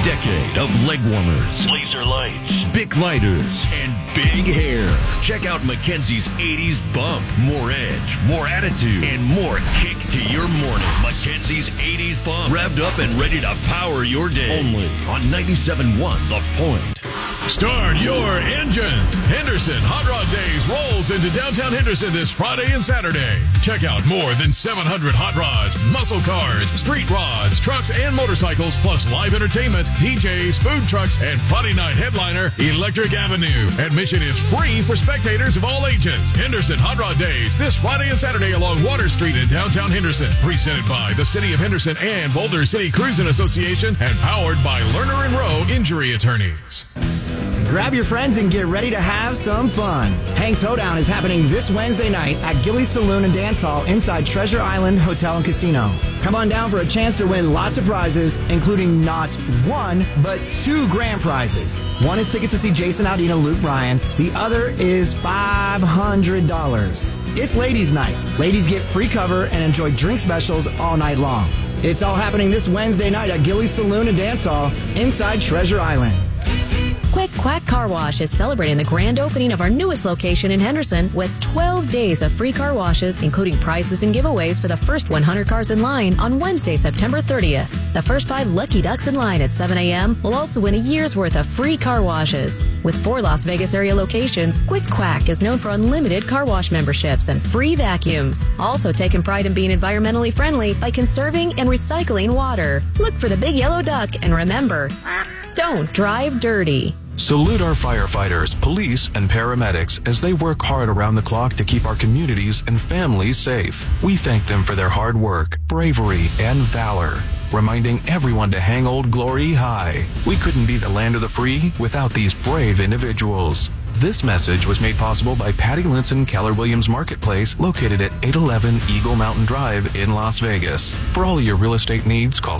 decade of leg warmers, laser lights, Bic lighters, and big hair. Check out Mackenzie's 80s bump. More edge, more attitude, and more kick to your morning. Mackenzie's 80s bump. Revved up and ready to power your day. Only on 97.1 The Point. Start your engines. Henderson Hot Rod Days rolls into downtown Henderson this Friday and Saturday. Check out more than 700 hot rods, muscle cars, street rods, trucks, and motorcycles, plus live entertainment, DJs, food trucks, and Friday night headliner, Electric Avenue. Admission is free for spectators of all ages. Henderson Hot Rod Days this Friday and Saturday along Water Street in downtown Henderson. Presented by the City of Henderson and Boulder City Cruising Association and powered by Lerner & Rowe Injury Attorneys. Grab your friends and get ready to have some fun. Hank's Hoedown is happening this Wednesday night at Gilly's Saloon and Dance Hall inside Treasure Island Hotel and Casino. Come on down for a chance to win lots of prizes, including not one, but two grand prizes. One is tickets to see Jason Aldean, Luke Bryan. The other is $500. It's Ladies' Night. Ladies get free cover and enjoy drink specials all night long. It's all happening this Wednesday night at Gilly's Saloon and Dance Hall inside Treasure Island. Quick Quack Car Wash is celebrating the grand opening of our newest location in Henderson with 12 days of free car washes, including prizes and giveaways for the first 100 cars in line on Wednesday, September 30th. The first 5 lucky ducks in line at 7 a.m. will also win a year's worth of free car washes. With 4 Las Vegas area locations, Quick Quack is known for unlimited car wash memberships and free vacuums. Also taking pride in being environmentally friendly by conserving and recycling water. Look for the big yellow duck and remember, don't drive dirty. Salute our firefighters, police, and paramedics as they work hard around the clock to keep our communities and families safe. We thank them for their hard work, bravery, and valor, reminding everyone to hang Old Glory high. We couldn't be the land of the free without these brave individuals. This message was made possible by Patty Linson Keller Williams Marketplace, located at 811 Eagle Mountain Drive in Las Vegas. For all of your real estate needs, call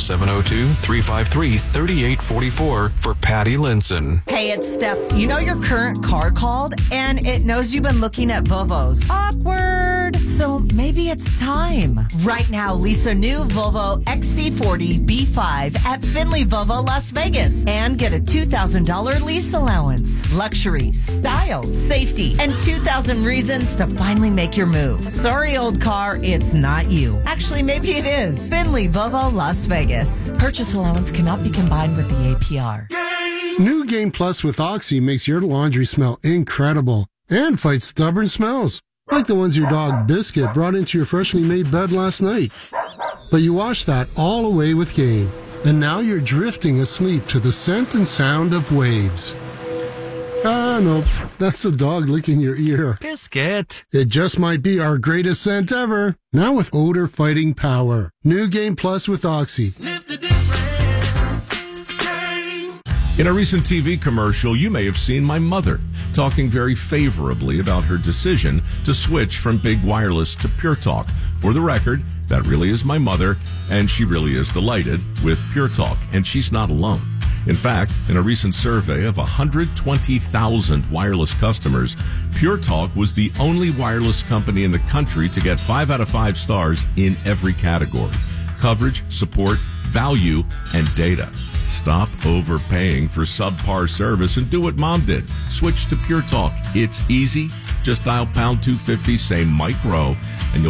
702-353-3844 for Patty Linson. Hey, it's Steph. You know your current car called, and it knows you've been looking at Volvos. Awkward. So maybe it's time. Right now, lease a new Volvo XC40 B5 at Finley Volvo Las Vegas and get a $2,000 lease allowance. Luxury, style, safety, and 2,000 reasons to finally make your move. Sorry, old car, it's not you. Actually, maybe it is. Finley Volvo Las Vegas. Purchase allowance cannot be combined with the APR. New Game Plus with Oxy makes your laundry smell incredible and fights stubborn smells, like the ones your dog Biscuit brought into your freshly made bed last night. But you wash that all away with Game, and now you're drifting asleep to the scent and sound of waves. Ah, no, that's the dog licking your ear. Biscuit. It just might be our greatest scent ever. Now with odor fighting power. New Game Plus with Oxy. Sniff the difference. Game. In a recent TV commercial, you may have seen my mother talking very favorably about her decision to switch from Big Wireless to Pure Talk. For the record, that really is my mother, and she really is delighted with Pure Talk, and she's not alone. In fact, in a recent survey of 120,000 wireless customers, Pure Talk was the only wireless company in the country to get 5 out of 5 stars in every category: coverage, support, value, and data. Stop overpaying for subpar service and do what Mom did. Switch to Pure Talk. It's easy. Just dial #250, say Mike Rowe, and you'll